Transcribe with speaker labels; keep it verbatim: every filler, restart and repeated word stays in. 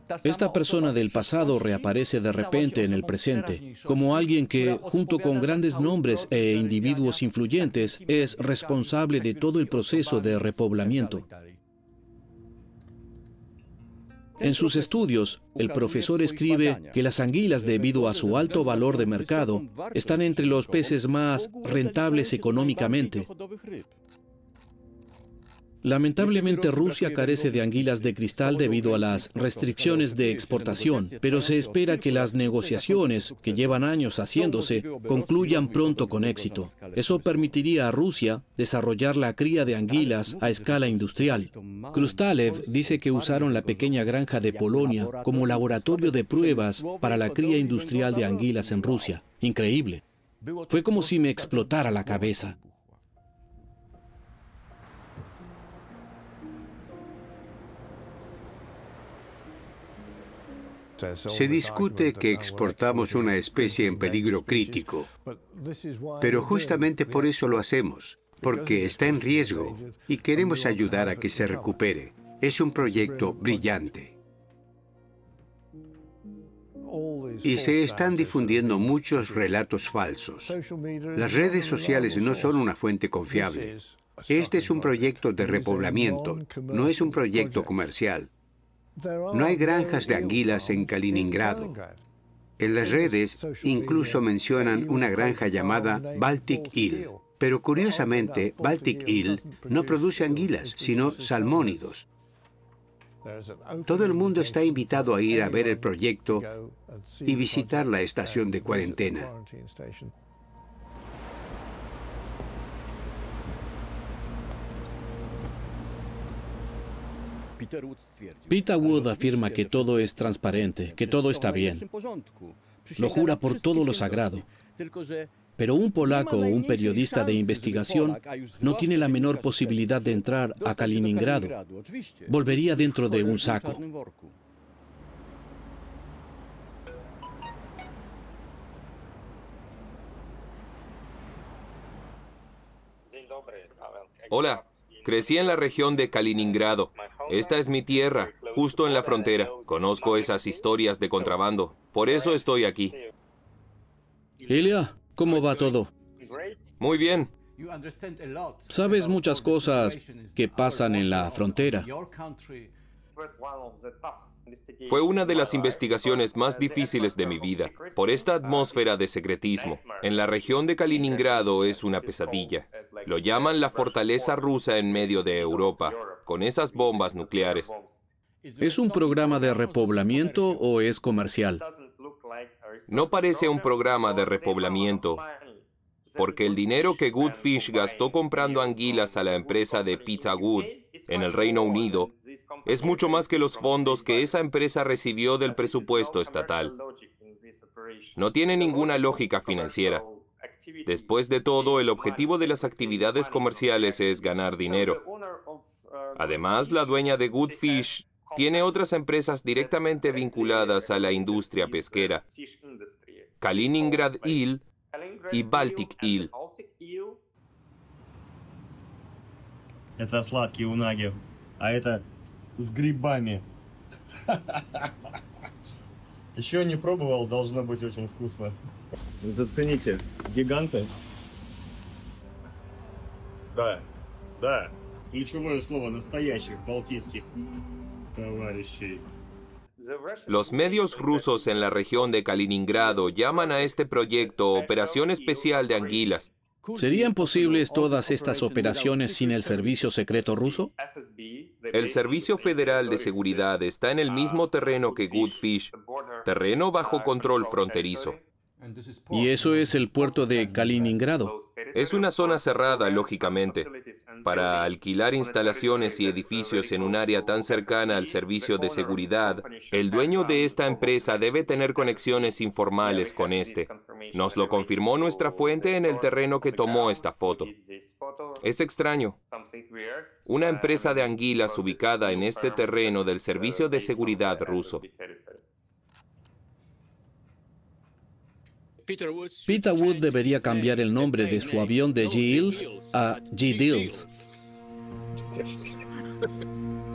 Speaker 1: Esta persona del pasado reaparece de repente en el presente, como alguien que, junto con grandes nombres e individuos influyentes, es responsable de todo el proceso de repoblamiento. En sus estudios, el profesor escribe que las anguilas, debido a su alto valor de mercado, están entre los peces más rentables económicamente. Lamentablemente, Rusia carece de anguilas de cristal debido a las restricciones de exportación, pero se espera que las negociaciones, que llevan años haciéndose, concluyan pronto con éxito. Eso permitiría a Rusia desarrollar la cría de anguilas a escala industrial. Krustalev dice que usaron la pequeña granja de Polonia como laboratorio de pruebas para la cría industrial de anguilas en Rusia. Increíble. Fue como si me explotara la cabeza.
Speaker 2: Se discute que exportamos una especie en peligro crítico, pero justamente por eso lo hacemos, porque está en riesgo y queremos ayudar a que se recupere. Es un proyecto brillante. Y se están difundiendo muchos relatos falsos. Las redes sociales no son una fuente confiable. Este es un proyecto de repoblamiento, no es un proyecto comercial. No hay granjas de anguilas en Kaliningrado. En las redes incluso mencionan una granja llamada Baltic Eel. Pero curiosamente, Baltic Eel no produce anguilas, sino salmónidos. Todo el mundo está invitado a ir a ver el proyecto y visitar la estación de cuarentena.
Speaker 1: Peter Wood afirma que todo es transparente, que todo está bien. Lo jura por todo lo sagrado. Pero un polaco o un periodista de investigación no tiene la menor posibilidad de entrar a Kaliningrado. Volvería dentro de un saco.
Speaker 3: Hola, crecí en la región de Kaliningrado. Esta es mi tierra, justo en la frontera. Conozco esas historias de contrabando. Por eso estoy aquí.
Speaker 1: Ilya, ¿cómo va todo?
Speaker 3: Muy bien.
Speaker 1: Sabes muchas cosas que pasan en la frontera.
Speaker 3: Fue una de las investigaciones más difíciles de mi vida, por esta atmósfera de secretismo. En la región de Kaliningrado es una pesadilla. Lo llaman la fortaleza rusa en medio de Europa, con esas bombas nucleares.
Speaker 1: ¿Es un programa de repoblamiento o es comercial?
Speaker 3: No parece un programa de repoblamiento, porque el dinero que Goodfish gastó comprando anguilas a la empresa de Peter Wood en el Reino Unido es mucho más que los fondos que esa empresa recibió del presupuesto estatal. No tiene ninguna lógica financiera. Después de todo, el objetivo de las actividades comerciales es ganar dinero. Además, la dueña de Goodfish tiene otras empresas directamente vinculadas a la industria pesquera: Kaliningrad Eel y Baltic Eel.
Speaker 4: Это сладкие унаги, а это с грибами. Еще не пробовал, должно быть очень вкусно. Зацените, гиганты. Да, да, ключевое слово настоящих балтийских товарищей.
Speaker 3: Los medios rusos en la región de Kaliningrado llaman a este proyecto Operación Especial de Anguilas.
Speaker 1: ¿Serían posibles todas estas operaciones sin el servicio secreto ruso?
Speaker 3: El Servicio Federal de Seguridad está en el mismo terreno que Goodfish, terreno bajo control fronterizo.
Speaker 1: Y eso es el puerto de Kaliningrado.
Speaker 3: Es una zona cerrada, lógicamente. Para alquilar instalaciones y edificios en un área tan cercana al servicio de seguridad, el dueño de esta empresa debe tener conexiones informales con este. Nos lo confirmó nuestra fuente en el terreno que tomó esta foto. Es extraño. Una empresa de anguilas ubicada en este terreno del servicio de seguridad ruso.
Speaker 1: Peter Wood debería cambiar el nombre de su avión de G-Eels a G-Deals.